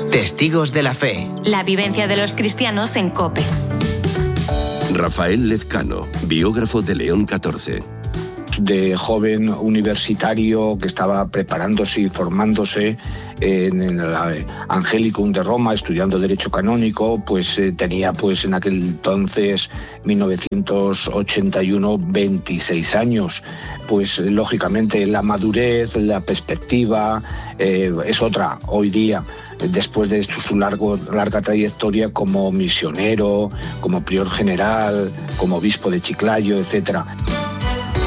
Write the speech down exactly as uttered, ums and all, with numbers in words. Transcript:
Testigos de la Fe. La vivencia de los cristianos en COPE. Rafael Lezcano, biógrafo de León catorce. De joven universitario que estaba preparándose y formándose en el Angelicum de Roma, estudiando Derecho Canónico, pues eh, tenía pues en aquel entonces, mil novecientos ochenta y uno, veintiséis años. Pues lógicamente la madurez, la perspectiva eh, es otra hoy día, después de su largo, larga trayectoria como misionero, como prior general, como obispo de Chiclayo, etcétera.